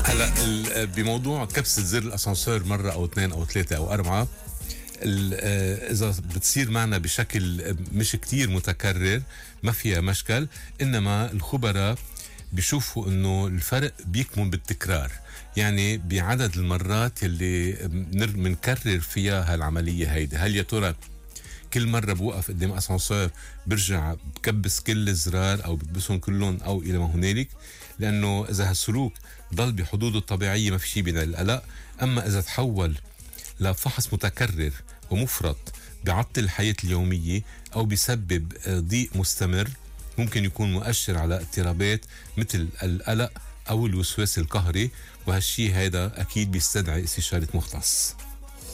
هلا بموضوع كبسة زر الاسانسير مرة او اثنين او ثلاثة او اربعة، اذا بتصير معنا بشكل مش كتير متكرر ما فيها مشكل، انما الخبراء بيشوفوا انه الفرق بيكمن بالتكرار، يعني بعدد المرات اللي بنكرر فيها هالعملية هيدي. هل يا ترى كل مرة بوقف قدام اسانسير برجع بكبس كل الزرار او بكبسهم كلهم او الى ما هنالك؟ لانه اذا هالسلوك ضل بحدوده الطبيعية ما في شيء بدنا القلق. اما اذا تحول لفحص متكرر ومفرط بعطل الحياة اليومية أو بيسبب ضيق مستمر، ممكن يكون مؤشر على اضطرابات مثل القلق أو الوسواس القهري، وهالشي هذا أكيد بيستدعي استشارة مختص.